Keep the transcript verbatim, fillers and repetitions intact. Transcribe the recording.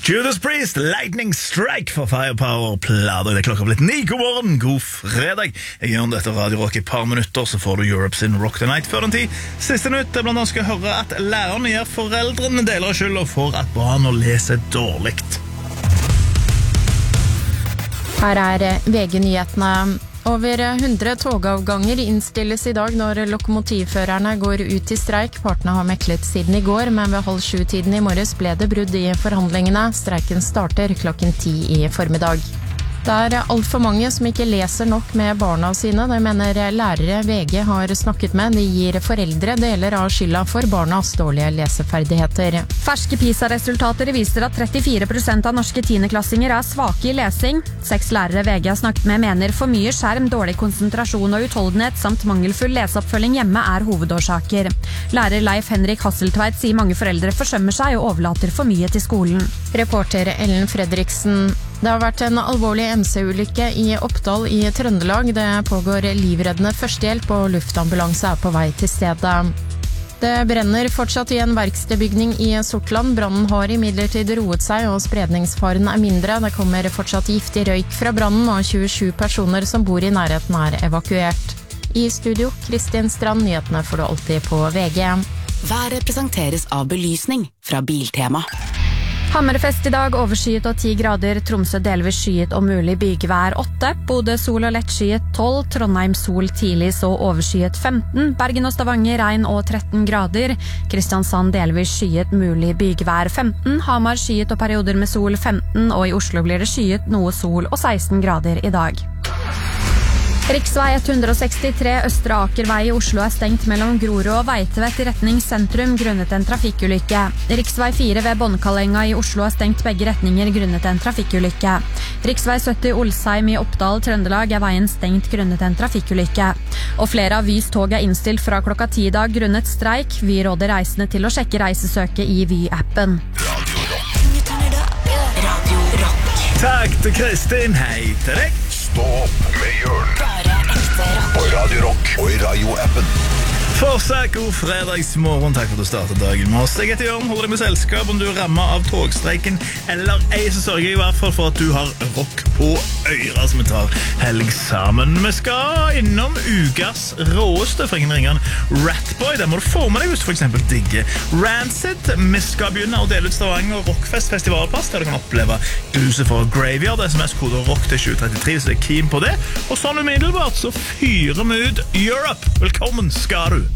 Judas Priest, Lightning Strike for Firepower-plader. Det er klokka blitt ni. God morgen, god fredag. Jeg gjør dette Radio Rock i et par minutter, så får du Europe sin Rock the Night før den tid. Siste nytt er blant annet skal høre at lærerne gir foreldrene deler av skylda for at barna leser dårlig. Her er V G-nyhetene. Over hundre togavganger innstilles i dag når lokomotivførerne går ut i streik. Partene har meklet siden i går, men ved halv sju-tiden i morges ble det brudd i forhandlingene. Streiken starter klokken ti i formiddag. Det er alt for mange som ikke leser nok med barna sine. Det mener lærere V G har snakket med. De gir foreldre deler av skylda for barnas dårlige leseferdigheter. Ferske PISA-resultater viser at trettifire prosent av norske tiendeklassinger er svake i lesing. Seks lærere V G har snakket med mener for mye skjerm, dårlig konsentrasjon og utholdenhet samt mangelfull leseoppfølging hjemme er hovedårsaker. Lærer Leif Henrik Hasseltveit sier mange foreldre forsømmer seg og overlater for mye til skolen. Reporter Ellen Fredriksen. Det har vært en alvorlig M C-ulykke i Oppdal i Trøndelag. Det pågår livreddende førstehjelp, og luftambulanse er på vei til stedet. Det brenner fortsatt i en verkstedbygning i Sortland. Brannen har imidlertid roet seg, og spredningsfaren er mindre. Det kommer fortsatt giftig røyk fra brannen, og tjuesju personer som bor i nærheten er evakuert. I studio, Kristin Strand. Nyhetene får du alltid på V G. Været presenteres av belysning fra Biltema. Hammerfest i dag, overskyet og ti grader. Tromsø delvis skyet og mulig bygevær åtte. Bodø sol og lettskyet tolv. Trondheim sol tidlig så overskyet femten. Bergen og Stavanger regn og tretten grader. Kristiansand delvis skyet mulig bygevær femten. Hamar skyet og perioder med sol femten. Og i Oslo blir det skyet noe sol og seksten grader i dag. Riksvei ett hundre sekstitre Østre Akervei i Oslo er stengt mellom Grorud og Veitvet i retning sentrum grunnet en trafikkulykke. Riksvei fire ved Bånnkalenga i Oslo er stengt begge retninger grunnet en trafikkulykke. Riksvei sytti Olsheim i Oppdal, Trøndelag er veien stengt grunnet en trafikkulykke. Og flere av Vys tog er innstilt fra klokka ti i dag grunnet streik. Vy råder reisende til å sjekke reisesøket i Vy-appen. Takk til Kristin, hei til deg. Stå opp med Jørn. På Radio Rock og i Radio-appen. Fortsatt god fredagsmorgen. Takk for at du startet dagen med oss. Jeg heter Jørn, holder deg med selskap. Om du er rammet av togstreiken eller ei, så sørger jeg i hvert fall for at du har rock på øyra som vi tar helg sammen. Vi skal innom ukas råeste, for ingen ringer en Ratboy. Der må du få med deg hvis du for eksempel digger Rancid. Vi skal begynne å dele ut Stavanger Rockfest festivalpass, der du kan oppleve Huset for Graveyard. S M S-kode rock til sju trettitre, så er keen på det. Og sånn umiddelbart så fyrer vi ut Europe. Velkommen skal du.